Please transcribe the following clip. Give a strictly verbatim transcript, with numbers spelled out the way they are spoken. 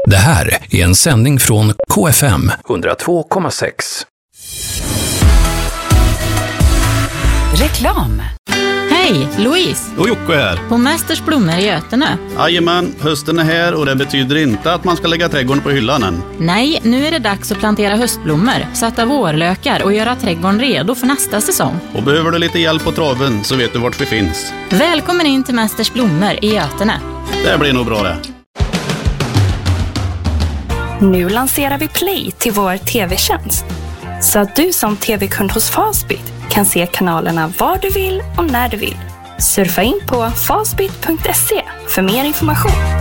Det här är en sändning från K F M hundratvå komma sex. Reklam. Hej, Louise. Och Jocke här. På Mästers blommor i Götene. Jajamän, hösten är här och det betyder inte att man ska lägga trädgården på hyllan än. Nej, nu är det dags att plantera höstblommor, sätta vårlökar och göra trädgården redo för nästa säsong. Och behöver du lite hjälp på traven så vet du vart vi finns. Välkommen in till Mästers blommor i Götene. Det blir nog bra det. Nu lanserar vi Play till vår tv-tjänst. Så att du som tv-kund hos Fastbit kan se kanalerna var du vill och när du vill. Surfa in på fastbit punkt se för mer information.